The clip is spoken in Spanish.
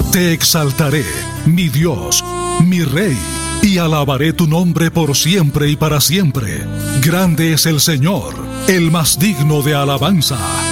Te exaltaré, mi Dios, mi Rey, y alabaré tu nombre por siempre y para siempre. Grande es el Señor, el más digno de alabanza.